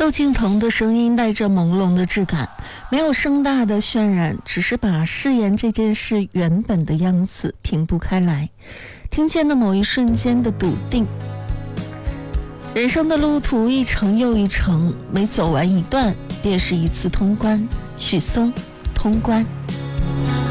窦靖童的声音带着朦胧的质感，没有盛大的渲染，只是把誓言这件事原本的样子平铺开来，听见了某一瞬间的笃定。人生的路途一程又一程，每走完一段便是一次通关。许嵩，通关。